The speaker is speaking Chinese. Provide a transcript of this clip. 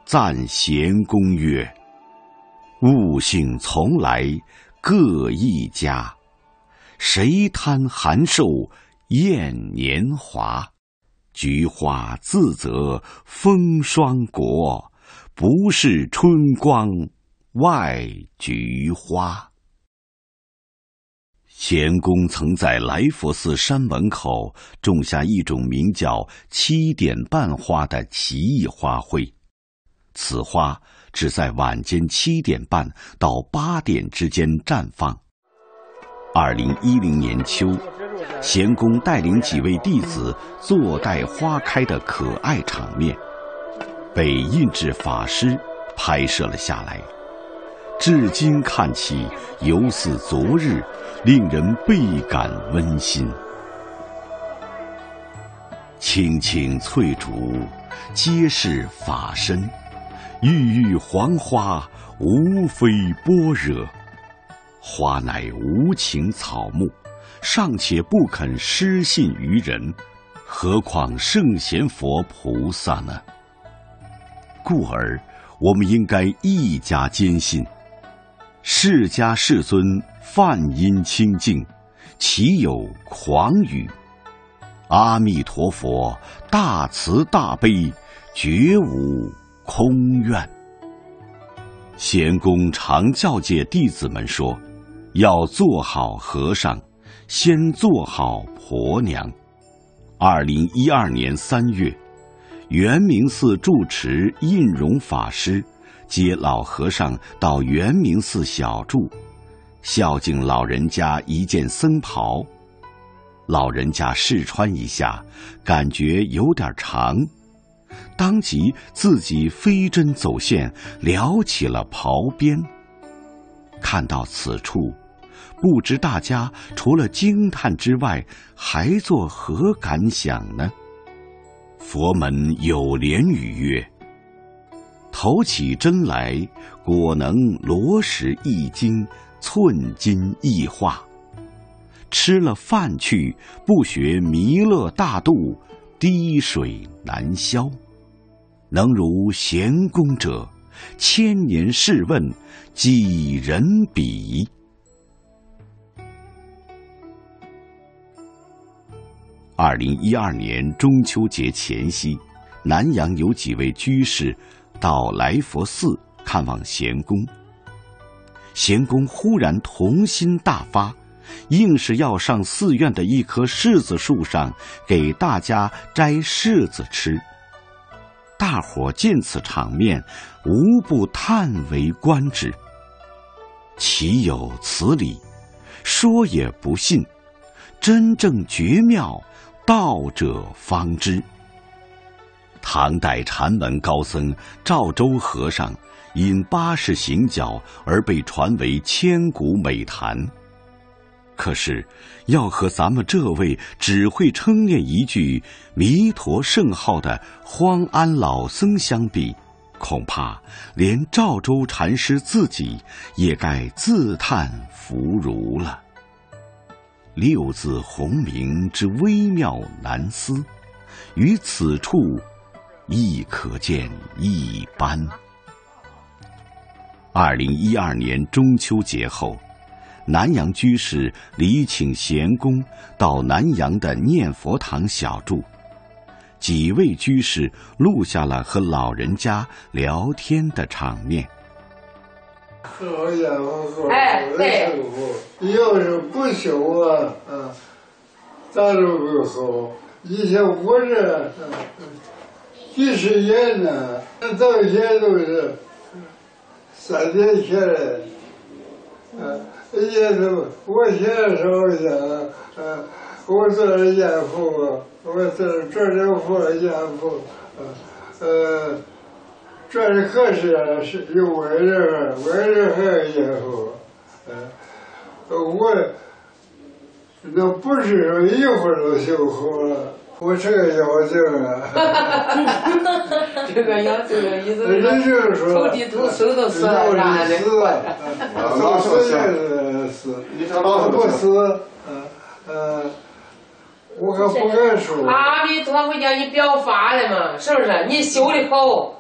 赞贤公曰：物性从来各一家，谁贪寒瘦厌年华？菊花自责风霜国，不是春光外菊花。贤公曾在来佛寺山门口种下一种名叫7点半花的奇异花卉，此花只在晚间7点半到8点之间绽放。2010年秋，贤公带领几位弟子坐待花开的可爱场面，被印制法师拍摄了下来。至今看起犹似昨日，令人倍感温馨。青青翠竹，皆是法身，郁郁黄花，无非般若。花乃无情草木，尚且不肯失信于人，何况圣贤佛菩萨呢？故而我们应该一家坚信，释迦世尊梵音清净，岂有诳语？阿弥陀佛大慈大悲，绝无空愿。贤公常教诫弟子们说，要做好和尚，先做好婆娘。2012年3月，圆明寺住持印容法师接老和尚到圆明寺小住，孝敬老人家一件僧袍。老人家试穿一下，感觉有点长，当即自己飞针走线撩起了袍边。看到此处，不知大家除了惊叹之外，还作何感想呢？佛门有莲语曰：投起针来，果能罗石一斤，寸金一化。吃了饭去，不学弥勒大度，滴水难消。能如贤公者，1000年试问，几人比？2012年中秋节前夕，南阳有几位居士到来佛寺看望贤公。贤公忽然童心大发，硬是要上寺院的一棵柿子树上给大家摘柿子吃。大伙见此场面，无不叹为观止。岂有此理？说也不信，真正绝妙，道者方知。唐代禅门高僧赵州和尚因80行脚而被传为千古美谈。可是要和咱们这位只会称念一句弥陀圣号的荒安老僧相比，恐怕连赵州禅师自己也该自叹弗如了。六字洪名之微妙难思，于此处亦可见一斑。2012年中秋节后，南阳居士礼请贤公到南阳的念佛堂小住，几位居士录下了和老人家聊天的场面。 好家伙，对，要是不修啊，咱都不好。以前我这几十年呢，到现在都是3年前来，也都我现在烧一下，我做了烟壶，我做这佛烟壶，这可是有外人还有烟壶，我那不是说一会儿就修好了。我这个妖精啊， 这个妖精的意思是头地头手都死了啥的， 老是死，不死，我可不敢说。 阿弥陀佛叫你表法了嘛，是不是？你修的好。